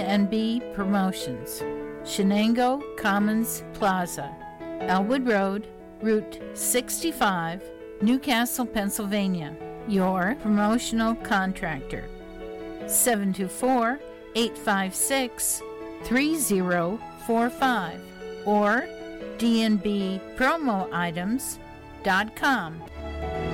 DNB Promotions, Shenango Commons Plaza, Elwood Road, Route 65, Newcastle, Pennsylvania. Your promotional contractor. 724-856-3045 or dnbpromoitems.com.